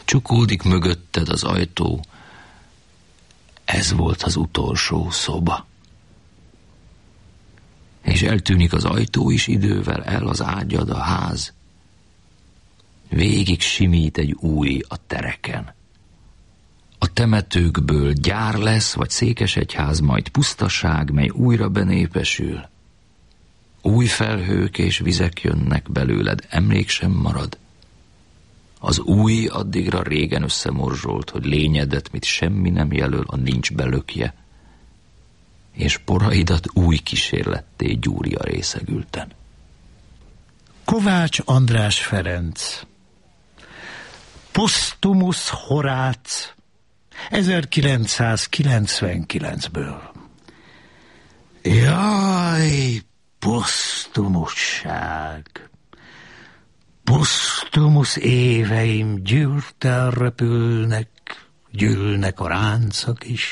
Csukódik mögötted az ajtó. Ez volt az utolsó szoba. És eltűnik az ajtó is idővel, el az ágyad, a ház. Végig simít egy új a tereken. A temetőkből gyár lesz, vagy székesegyház, majd pusztaság, mely újra benépesül. Új felhők és vizek jönnek belőled, emlék sem marad. Az új addigra régen összemorzsolt, hogy lényedet, mit semmi nem jelöl, a nincs belökje, és poraidat új kísérletté gyúrja részegülten. Kovács András Ferenc. Posztumusz Horác, 1999-ből. Jaj, posztumusság! Posztumusz éveim gyűrten repülnek, gyűlnek a ráncok is.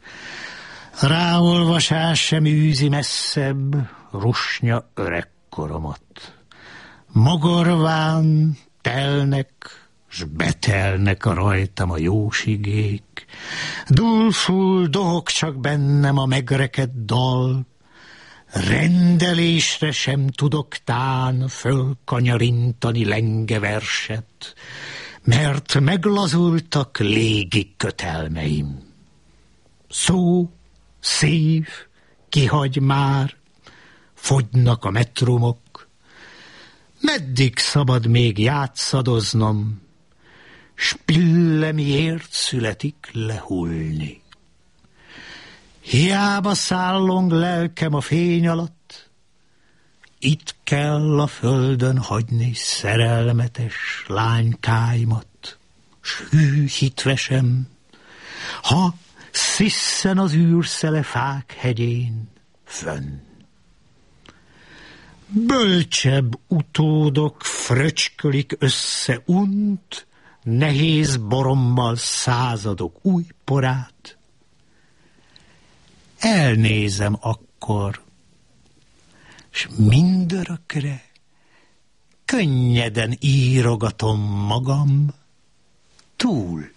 Ráolvasás sem űzi messzebb rusnya öregkoromat. Mogorván telnek, s betelnek a rajtam a jósigék. Dulful dohog csak bennem a megrekedt dal, rendelésre sem tudok tán fölkanyarintani lengeverset, mert meglazultak légi kötelmeim. Szó, szív, kihagy már, fogynak a metrumok, meddig szabad még játszadoznom, s pillemiért születik lehullni. Hiába szállong lelkem a fény alatt, itt kell a földön hagyni szerelmetes lánykáimat, s hű hitvesem, ha sziszen az űrszele fák hegyén fönn. Bölcsebb utódok fröcskölik össze unt, nehéz borommal századok új porát. Elnézem akkor, s mindörökre könnyeden írogatom magam túl.